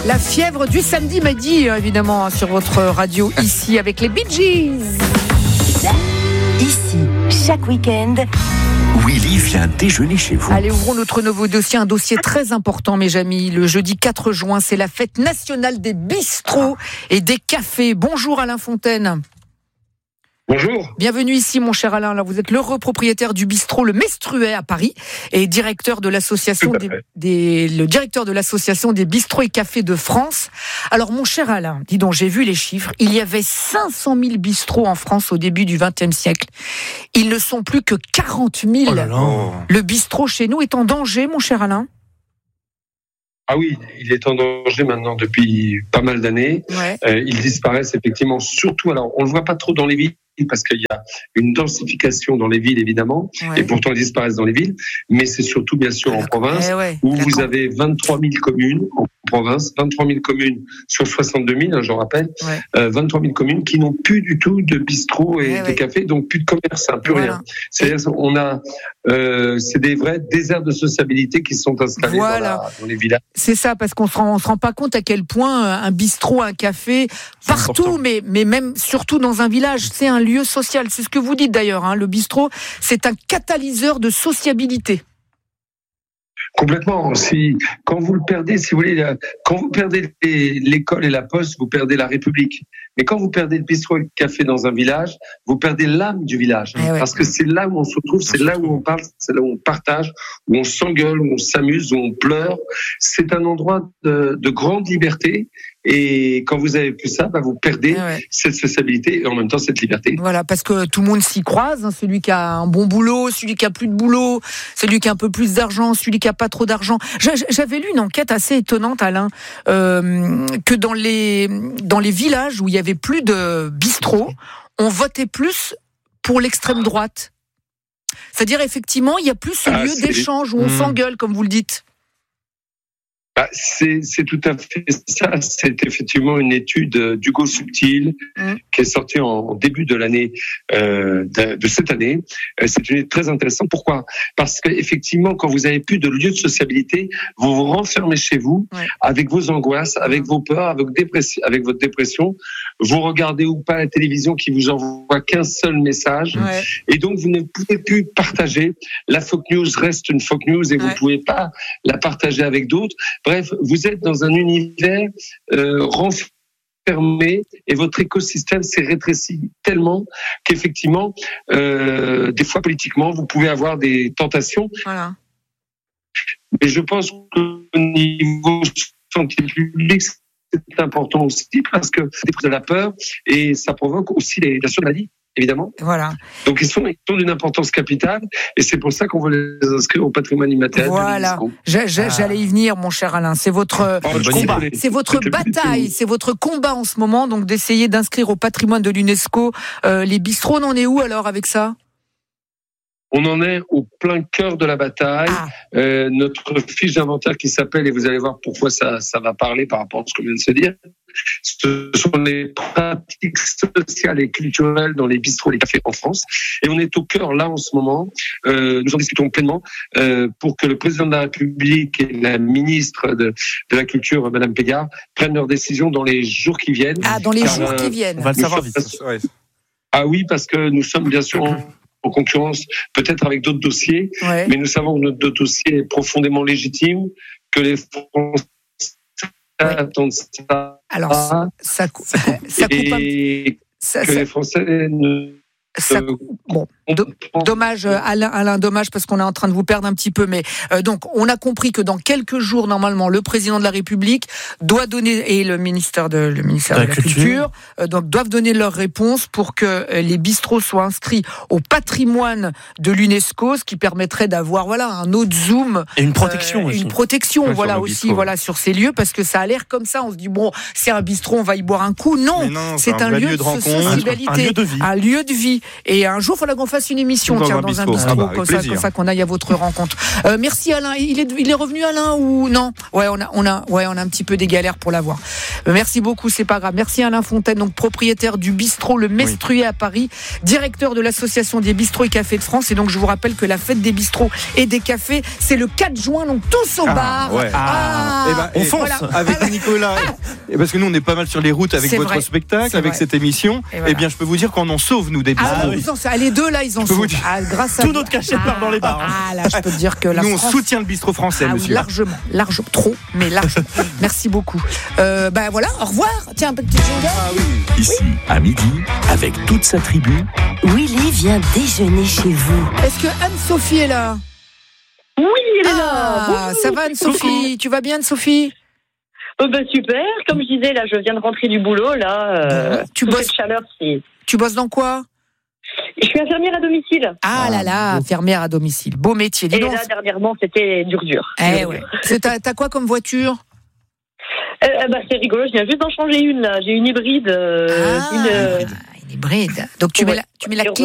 La fièvre du samedi midi, évidemment, sur votre radio, ici, avec les Bee Gees. Ici, chaque week-end, Willy vient déjeuner chez vous. Allez, ouvrons notre nouveau dossier, un dossier très important, mes amis. Le jeudi 4 juin, c'est la fête nationale des bistrots et des cafés. Bonjour Alain Fontaine. Bonjour. Bienvenue ici, mon cher Alain. Là, vous êtes l'heureux propriétaire du bistrot Le Mestruet à Paris et directeur de l'association le directeur de l'association des bistrots et cafés de France. Alors, mon cher Alain, dis donc, j'ai vu les chiffres. Il y avait 500 000 bistrots en France au début du XXe siècle. Ils ne sont plus que 40 000. Oh là là. Le bistrot chez nous est en danger, mon cher Alain. Ah oui, il est en danger maintenant depuis pas mal d'années. Ouais. Ils disparaissent effectivement, surtout, alors on le voit pas trop dans les villes, parce qu'il y a une densification dans les villes, évidemment, Ouais. et pourtant ils disparaissent dans les villes, mais c'est surtout, bien sûr, en province, où vous avez 23 000 communes en province, 23 000 communes sur 62 000, je rappelle, 23 000 communes qui n'ont plus du tout de bistrot et de café, donc plus de commerce, plus rien. C'est-à-dire on a, c'est des vrais déserts de sociabilité qui sont installés dans les villages. C'est ça, parce qu'on se rend pas compte à quel point un bistrot, un café, partout, mais même surtout dans un village, c'est un lieu social. C'est ce que vous dites d'ailleurs, hein. Le bistrot, c'est un catalyseur de sociabilité. Complètement. Quand vous le perdez, si vous voulez, quand vous perdez l'école et la poste, vous perdez la République. Mais quand vous perdez le bistrot et le café dans un village, vous perdez l'âme du village. Parce que c'est là où on se retrouve, c'est là où on parle, c'est là où on partage, où on s'engueule, où on s'amuse, où on pleure. C'est un endroit de grande liberté. Et quand vous avez plus ça, vous perdez cette sociabilité et en même temps cette liberté. Voilà, parce que tout le monde s'y croise, hein, celui qui a un bon boulot, celui qui a plus de boulot, celui qui a un peu plus d'argent, celui qui a pas trop d'argent. J'avais lu une enquête assez étonnante, Alain, que dans les villages où il y avait plus de bistrots, on votait plus pour l'extrême droite. C'est-à-dire, effectivement, il y a plus ce lieu d'échange où on s'engueule, comme vous le dites. C'est tout à fait ça. C'est effectivement une étude d'Hugo Subtil qui est sortie en début de l'année de cette année. C'est une étude très intéressante. Pourquoi ? Parce qu'effectivement, quand vous avez plus de lieu de sociabilité, vous vous renfermez chez vous avec vos angoisses, avec vos peurs, avec votre dépression. Vous regardez ou pas la télévision qui vous envoie qu'un seul message, et donc vous ne pouvez plus partager. La fake news reste une fake news et vous ne pouvez pas la partager avec d'autres. Bref, vous êtes dans un univers renfermé et votre écosystème s'est rétréci tellement qu'effectivement, des fois politiquement, vous pouvez avoir des tentations. Voilà. Mais je pense qu'au niveau santé publique, c'est important aussi parce que c'est de la peur et ça provoque aussi la maladie. Évidemment. Voilà. Donc ils sont d'une importance capitale et c'est pour ça qu'on veut les inscrire au patrimoine immatériel. Voilà. J'allais y venir, mon cher Alain. C'est votre combat, c'est votre bataille, c'est votre combat en ce moment, donc d'essayer d'inscrire au patrimoine de l'UNESCO les bistrots. On en est où alors avec ça ? On en est au plein cœur de la bataille. Notre fiche d'inventaire qui s'appelle, et vous allez voir pourquoi ça va parler par rapport à ce qu'on vient de se dire, ce sont les pratiques sociales et culturelles dans les bistrots et les cafés en France. Et on est au cœur, là, en ce moment. Nous en discutons pleinement pour que le président de la République et la ministre de la Culture, Madame Pégard, prennent leurs décisions dans les jours qui viennent. Dans les jours qui viennent. On va le savoir vite. Ah oui, parce que nous sommes bien sûr en concurrence, peut-être avec d'autres dossiers, mais nous savons que notre dossier est profondément légitime, que les Français attendent ça. Alors, ça coupe et que les Français ne... Dommage, Alain, dommage parce qu'on est en train de vous perdre un petit peu. Mais donc, on a compris que dans quelques jours, normalement, le président de la République doit donner et le ministère de la Culture donc doivent donner leur réponse pour que les bistrots soient inscrits au patrimoine de l'UNESCO, ce qui permettrait d'avoir un autre zoom et une protection aussi. Une protection sur ces lieux, parce que ça a l'air comme ça. On se dit c'est un bistrot, on va y boire un coup. Non, c'est un lieu de sociabilité, un lieu de vie. Un lieu de vie. Et un jour, il faudra qu'on fasse fasse une émission dans un bistrot, comme ça qu'on aille à votre rencontre. Merci Alain. Il est revenu Alain ou non? Ouais, on a un petit peu des galères pour l'avoir. Merci beaucoup, c'est pas grave. Merci Alain Fontaine, donc propriétaire du bistrot Le Mestruier à Paris, directeur de l'association des bistrots et cafés de France. Et donc je vous rappelle que la fête des bistrots et des cafés, c'est le 4 juin, donc tous au bar. Ouais. On fonce avec Nicolas. Et parce que nous on est pas mal sur les routes avec votre spectacle, avec cette émission. Et bien je peux vous dire qu'on en sauve nous des bistrots. Les deux là ils en sauvent. Grâce à tout notre cachet part dans les bars. Là je peux te dire que la nous France... on soutient le bistrot français, monsieur. Largement, trop, mais largement. Merci beaucoup. Voilà, au revoir. Tiens, un petit jingle. Ici, à midi, avec toute sa tribu, Willy vient déjeuner chez vous. Est-ce que Anne-Sophie est là? Oui, elle est là. Bonjour, ça va Anne-Sophie? Tu vas bien Anne-Sophie? Super, comme je disais, là, je viens de rentrer du boulot, là. Tu bosses... chaleur, Tu bosses dans quoi? Je suis infirmière à domicile. Infirmière à domicile. Beau métier. Et là, dernièrement, c'était dur. Ouais. T'as quoi comme voiture? C'est rigolo, je viens juste d'en changer une, là. J'ai une hybride. Une hybride. Donc tu mets la clim.